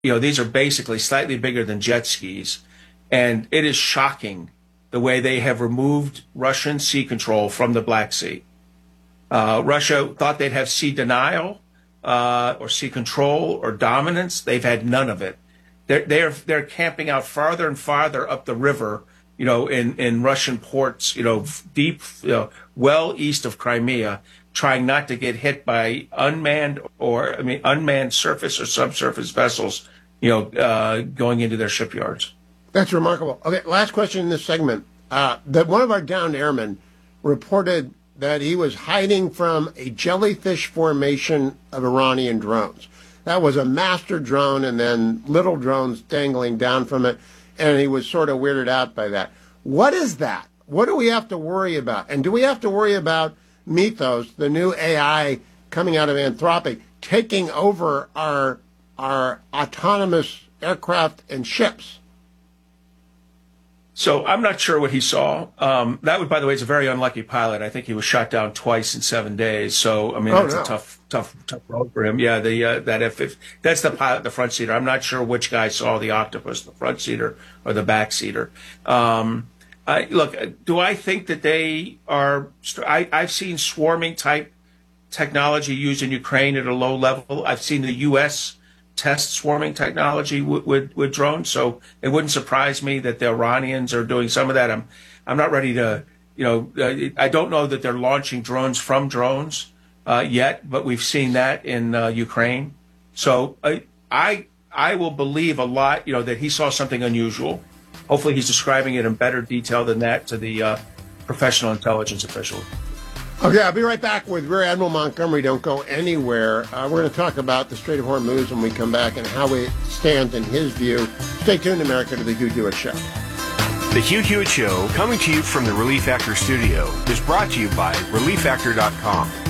These are basically slightly bigger than jet skis. And it is shocking the way they have removed Russian sea control from the Black Sea. Russia thought they'd have sea denial or sea control or dominance. They've had none of it. They're camping out farther and farther up the river, in Russian ports, deep, well east of Crimea, trying not to get hit by unmanned surface or subsurface vessels, going into their shipyards. That's remarkable. Okay, last question in this segment. That one of our downed airmen reported that he was hiding from a jellyfish formation of Iranian drones. That was a master drone and then little drones dangling down from it, and he was sort of weirded out by that. What is that? What do we have to worry about? And do we have to worry about Mythos, the new AI coming out of Anthropic, taking over our autonomous aircraft and ships? So I'm not sure what he saw. That would, by the way, is a very unlucky pilot. I think he was shot down twice in 7 days. So, that's a tough road for him. Yeah, that F-50, that's the pilot, the front seater. I'm not sure which guy saw the octopus, the front seater or the back seater. Look, do I think that they are? I've seen swarming type technology used in Ukraine at a low level. I've seen the U.S. test swarming technology with drones, so it wouldn't surprise me that the Iranians are doing some of that. I'm not ready to, I don't know that they're launching drones from drones yet, but we've seen that in Ukraine. So I will believe a lot, that he saw something unusual. Hopefully he's describing it in better detail than that to the professional intelligence official. Okay, I'll be right back with Rear Admiral Montgomery. Don't go anywhere. We're going to talk about the Strait of Hormuz when we come back and how it stands in his view. Stay tuned, America, to The Hugh Hewitt Show. The Hugh Hewitt Show, coming to you from the Relief Factor studio, is brought to you by ReliefFactor.com.